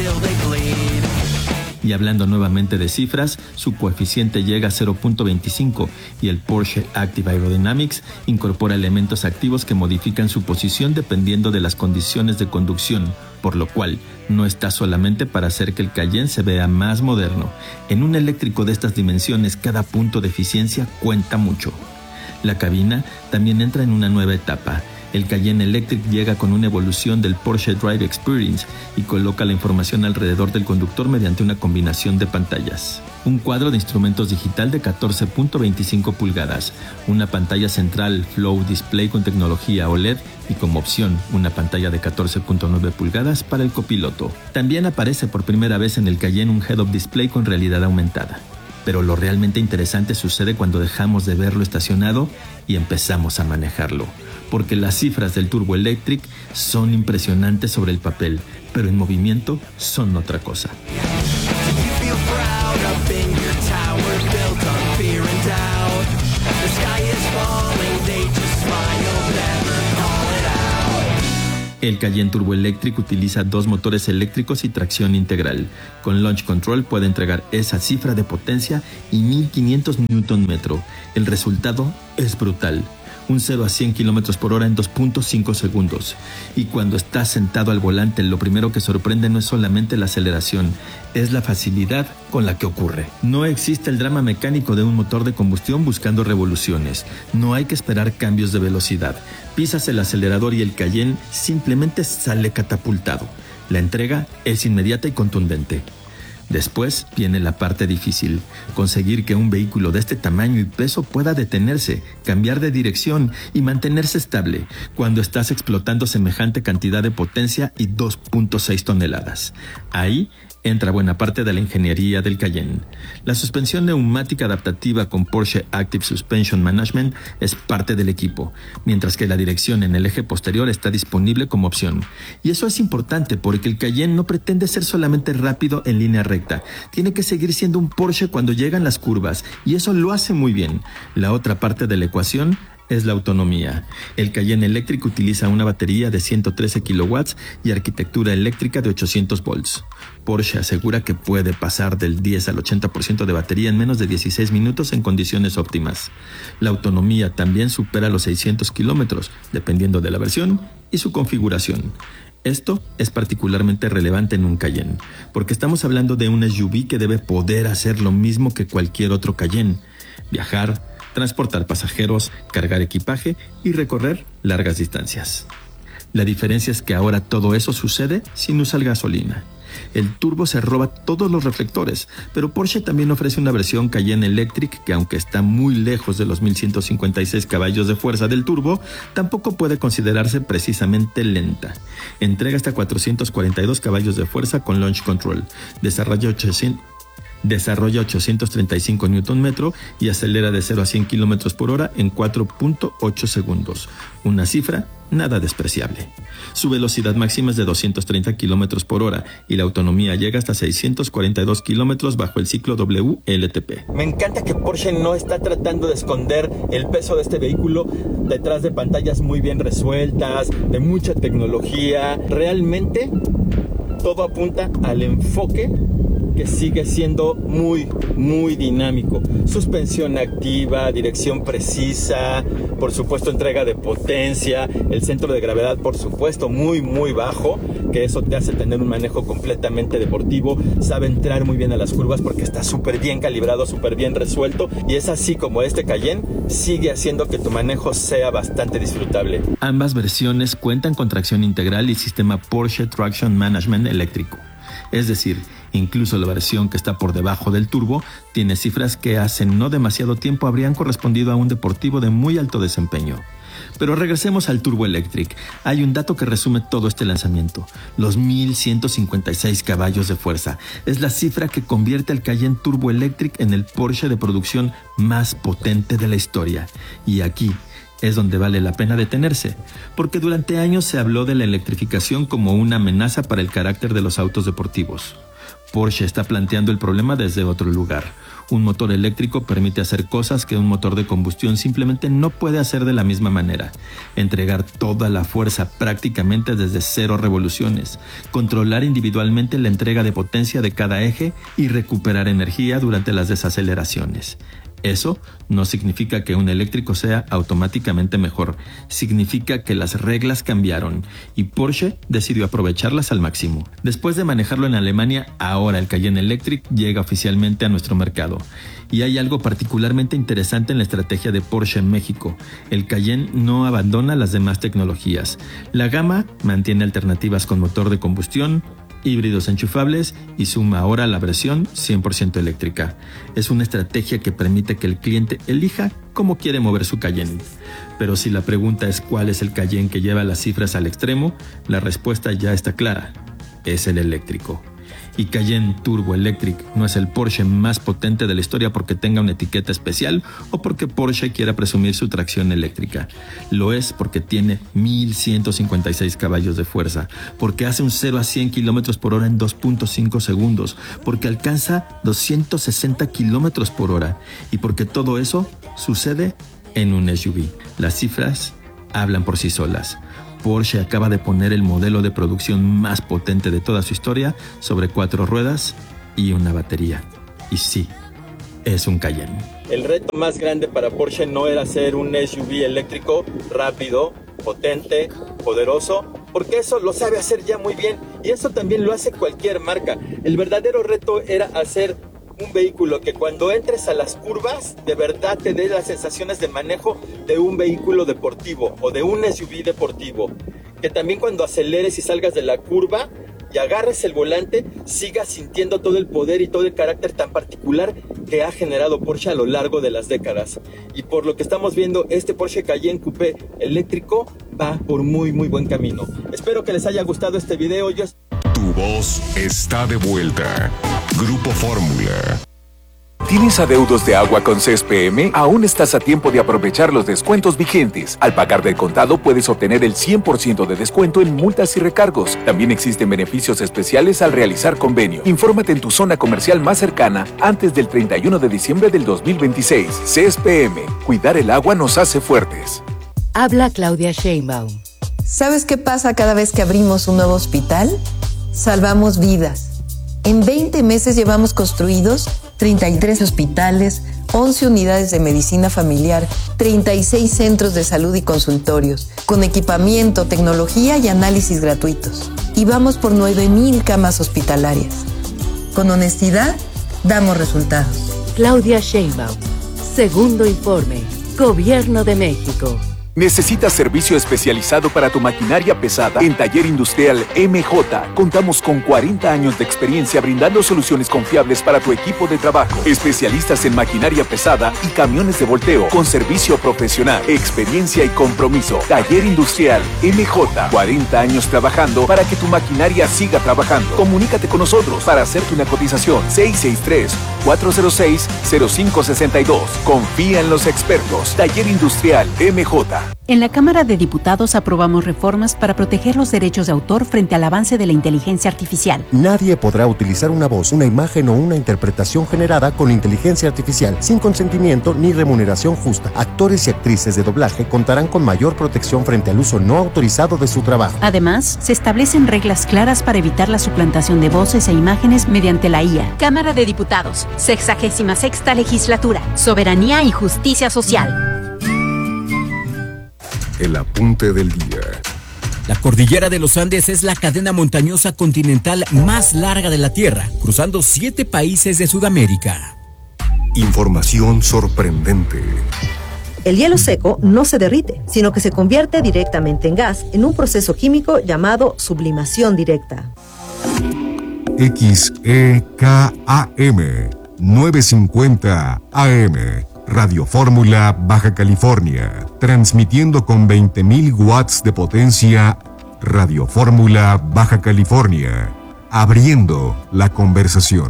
Y hablando nuevamente de cifras, su coeficiente llega a 0.25 y el Porsche Active Aerodynamics incorpora elementos activos que modifican su posición dependiendo de las condiciones de conducción, por lo cual no está solamente para hacer que el Cayenne se vea más moderno. En un eléctrico de estas dimensiones, cada punto de eficiencia cuenta mucho. La cabina también entra en una nueva etapa. El Cayenne Electric llega con una evolución del Porsche Drive Experience y coloca la información alrededor del conductor mediante una combinación de pantallas. Un cuadro de instrumentos digital de 14.25 pulgadas, una pantalla central Flow Display con tecnología OLED y como opción una pantalla de 14.9 pulgadas para el copiloto. También aparece por primera vez en el Cayenne un Head-Up Display con realidad aumentada. Pero lo realmente interesante sucede cuando dejamos de verlo estacionado y empezamos a manejarlo. Porque las cifras del Turbo Electric son impresionantes sobre el papel, pero en movimiento son otra cosa. El Cayenne Turbo Electric utiliza 2 motores eléctricos y tracción integral. Con Launch Control puede entregar esa cifra de potencia y 1500 Nm. El resultado es brutal. Un 0 a 100 km por hora en 2.5 segundos. Y cuando estás sentado al volante, lo primero que sorprende no es solamente la aceleración, es la facilidad con la que ocurre. No existe el drama mecánico de un motor de combustión buscando revoluciones. No hay que esperar cambios de velocidad. Pisas el acelerador y el Cayenne simplemente sale catapultado. La entrega es inmediata y contundente. Después viene la parte difícil, conseguir que un vehículo de este tamaño y peso pueda detenerse, cambiar de dirección y mantenerse estable cuando estás explotando semejante cantidad de potencia y 2.6 toneladas. Ahí entra buena parte de la ingeniería del Cayenne. La suspensión neumática adaptativa con Porsche Active Suspension Management es parte del equipo, mientras que la dirección en el eje posterior está disponible como opción. Y eso es importante porque el Cayenne no pretende ser solamente rápido en línea recta. Tiene que seguir siendo un Porsche cuando llegan las curvas, y eso lo hace muy bien. La otra parte de la ecuación es la autonomía. El Cayenne Electric utiliza una batería de 113 kW y arquitectura eléctrica de 800 volts. Porsche asegura que puede pasar del 10 al 80% de batería en menos de 16 minutos en condiciones óptimas. La autonomía también supera los 600 kilómetros, dependiendo de la versión y su configuración. Esto es particularmente relevante en un Cayenne, porque estamos hablando de un SUV que debe poder hacer lo mismo que cualquier otro Cayenne: viajar, transportar pasajeros, cargar equipaje y recorrer largas distancias. La diferencia es que ahora todo eso sucede sin usar gasolina. El turbo se roba todos los reflectores, pero Porsche también ofrece una versión Cayenne Electric que, aunque está muy lejos de los 1156 caballos de fuerza del turbo, tampoco puede considerarse precisamente lenta. Entrega hasta 442 caballos de fuerza con Launch Control, desarrolla 835 Nm y acelera de 0 a 100 km por hora en 4.8 segundos, una cifra nada despreciable. Su velocidad máxima es de 230 km por hora y la autonomía llega hasta 642 km bajo el ciclo WLTP. Me encanta que Porsche no está tratando de esconder el peso de este vehículo detrás de pantallas muy bien resueltas, de mucha tecnología. Realmente todo apunta al enfoque que sigue siendo muy dinámico. Suspensión activa, dirección precisa, por supuesto entrega de potencia, el centro de gravedad por supuesto muy bajo, que eso te hace tener un manejo completamente deportivo. Sabe entrar muy bien a las curvas porque está súper bien calibrado, súper bien resuelto, y es así como este Cayenne sigue haciendo que tu manejo sea bastante disfrutable. Ambas versiones cuentan con tracción integral y sistema Porsche Traction Management eléctrico. Es decir, incluso la versión que está por debajo del turbo tiene cifras que hace no demasiado tiempo habrían correspondido a un deportivo de muy alto desempeño. Pero regresemos al Turbo Electric. Hay un dato que resume todo este lanzamiento: los 1156 caballos de fuerza. Es la cifra que convierte al Cayenne Turbo Electric en el Porsche de producción más potente de la historia. Y aquí es donde vale la pena detenerse, porque durante años se habló de la electrificación como una amenaza para el carácter de los autos deportivos. Porsche está planteando el problema desde otro lugar. Un motor eléctrico permite hacer cosas que un motor de combustión simplemente no puede hacer de la misma manera. Entregar toda la fuerza prácticamente desde 0 revoluciones, controlar individualmente la entrega de potencia de cada eje y recuperar energía durante las desaceleraciones. Eso no significa que un eléctrico sea automáticamente mejor, significa que las reglas cambiaron y Porsche decidió aprovecharlas al máximo. Después de manejarlo en Alemania, ahora el Cayenne Electric llega oficialmente a nuestro mercado. Y hay algo particularmente interesante en la estrategia de Porsche en México. El Cayenne no abandona las demás tecnologías. La gama mantiene alternativas con motor de combustión, híbridos enchufables y suma ahora la versión 100% eléctrica. Es una estrategia que permite que el cliente elija cómo quiere mover su Cayenne. Pero si la pregunta es cuál es el Cayenne que lleva las cifras al extremo, la respuesta ya está clara. Es el eléctrico. Y Cayenne Turbo Electric no es el Porsche más potente de la historia porque tenga una etiqueta especial o porque Porsche quiera presumir su tracción eléctrica. Lo es porque tiene 1156 caballos de fuerza, porque hace un 0 a 100 km por hora en 2.5 segundos, porque alcanza 260 km por hora y porque todo eso sucede en un SUV. Las cifras hablan por sí solas. Porsche acaba de poner el modelo de producción más potente de toda su historia sobre 4 ruedas y una batería. Y sí, es un Cayenne. El reto más grande para Porsche no era ser un SUV eléctrico rápido, potente, poderoso, porque eso lo sabe hacer ya muy bien y eso también lo hace cualquier marca. El verdadero reto era hacer un vehículo que cuando entres a las curvas de verdad te dé las sensaciones de manejo de un vehículo deportivo o de un SUV deportivo, que también cuando aceleres y salgas de la curva y agarres el volante sigas sintiendo todo el poder y todo el carácter tan particular que ha generado Porsche a lo largo de las décadas. Y por lo que estamos viendo, este Porsche Cayenne Coupé eléctrico va por muy buen camino. Espero que les haya gustado este video. Tu voz está de vuelta. Grupo Fórmula. ¿Tienes adeudos de agua con CSPM? Aún estás a tiempo de aprovechar los descuentos vigentes. Al pagar del contado puedes obtener el 100% de descuento en multas y recargos. También existen beneficios especiales al realizar convenio. Infórmate en tu zona comercial más cercana antes del 31 de diciembre del 2026. CSPM. Cuidar el agua nos hace fuertes. Habla Claudia Sheinbaum. ¿Sabes qué pasa cada vez que abrimos un nuevo hospital? Salvamos vidas. En 20 meses llevamos construidos 33 hospitales, 11 unidades de medicina familiar, 36 centros de salud y consultorios, con equipamiento, tecnología y análisis gratuitos. Y vamos por 9,000 camas hospitalarias. Con honestidad, damos resultados. Claudia Sheinbaum. Segundo informe. Gobierno de México. ¿Necesitas servicio especializado para tu maquinaria pesada? En Taller Industrial MJ contamos con 40 años de experiencia brindando soluciones confiables para tu equipo de trabajo. Especialistas en maquinaria pesada y camiones de volteo con servicio profesional, experiencia y compromiso. Taller Industrial MJ, 40 años trabajando para que tu maquinaria siga trabajando. Comunícate con nosotros para hacerte una cotización. 663-406-0562. Confía en los expertos. Taller Industrial MJ. En la Cámara de Diputados aprobamos reformas para proteger los derechos de autor frente al avance de la inteligencia artificial. Nadie podrá utilizar una voz, una imagen o una interpretación generada con inteligencia artificial sin consentimiento ni remuneración justa. Actores y actrices de doblaje contarán con mayor protección frente al uso no autorizado de su trabajo. Además, se establecen reglas claras para evitar la suplantación de voces e imágenes mediante la IA. Cámara de Diputados, 66ª Legislatura, Soberanía y Justicia Social. El apunte del día. La cordillera de los Andes es la cadena montañosa continental más larga de la Tierra, cruzando 7 países de Sudamérica. Información sorprendente. El hielo seco no se derrite, sino que se convierte directamente en gas en un proceso químico llamado sublimación directa. XEKAM 950 AM. Radio Fórmula, Baja California, transmitiendo con 20.000 watts de potencia. Radio Fórmula, Baja California, abriendo la conversación.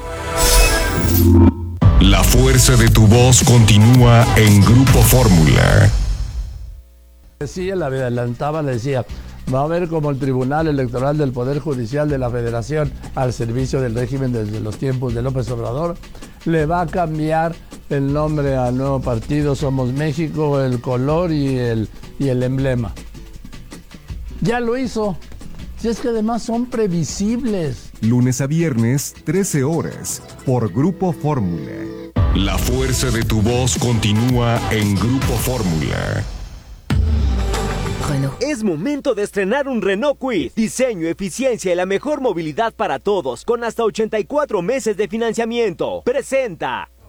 La fuerza de tu voz continúa en Grupo Fórmula. Sí, la adelantaba, le decía, va a ver como el Tribunal Electoral del Poder Judicial de la Federación, al servicio del régimen desde los tiempos de López Obrador, le va a cambiar el nombre al nuevo partido Somos México, el color y el emblema. Ya lo hizo. Si es que además son previsibles. Lunes a viernes, 13 horas, por Grupo Fórmula. La fuerza de tu voz continúa en Grupo Fórmula. Es momento de estrenar un Renault Kwid. Diseño, eficiencia y la mejor movilidad para todos, con hasta 84 meses de financiamiento. Presenta